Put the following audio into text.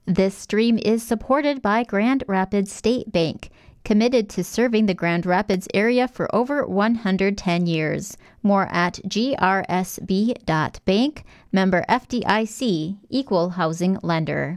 This stream is supported by Grand Rapids State Bank, committed to serving the Grand Rapids area for over 110 years. More at grsb.bank, member FDIC, equal housing lender.